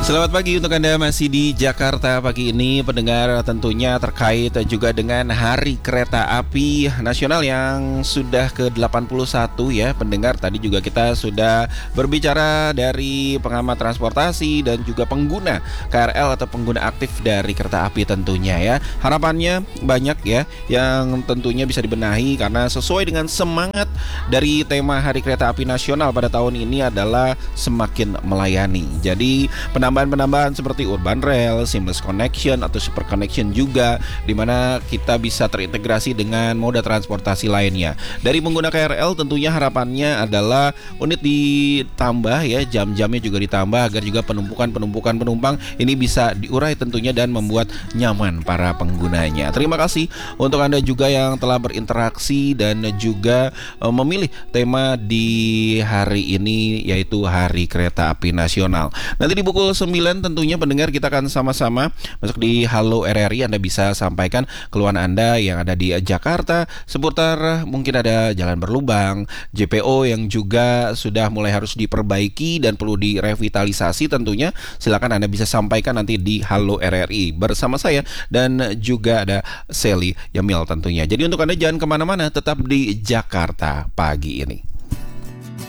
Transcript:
Selamat pagi untuk Anda masih di Jakarta pagi ini, pendengar, tentunya terkait juga dengan Hari Kereta Api Nasional yang sudah ke-81 ya pendengar. Tadi juga kita sudah berbicara dari pengamat transportasi dan juga pengguna KRL atau pengguna aktif dari kereta api tentunya ya. Harapannya banyak ya yang tentunya bisa dibenahi karena sesuai dengan semangat dari tema Hari Kereta Api Nasional pada tahun ini adalah semakin melayani. Jadi penambahan seperti urban rail, seamless connection atau super connection juga, di mana kita bisa terintegrasi dengan moda transportasi lainnya. Dari pengguna KRL tentunya harapannya adalah unit ditambah ya, jam-jamnya juga ditambah agar juga penumpukan penumpang ini bisa diurai tentunya dan membuat nyaman para penggunanya. Terima kasih untuk Anda juga yang telah berinteraksi dan juga memilih tema di hari ini yaitu Hari Kereta Api Nasional. Nanti di pukul 9 tentunya pendengar kita akan sama-sama masuk di Halo RRI. Anda bisa sampaikan keluhan Anda yang ada di Jakarta seputar mungkin ada jalan berlubang, JPO yang juga sudah mulai harus diperbaiki dan perlu direvitalisasi tentunya. Silakan Anda bisa sampaikan nanti di Halo RRI bersama saya dan juga ada Sally Yamil tentunya. Jadi untuk Anda jangan kemana-mana, tetap di Jakarta pagi ini.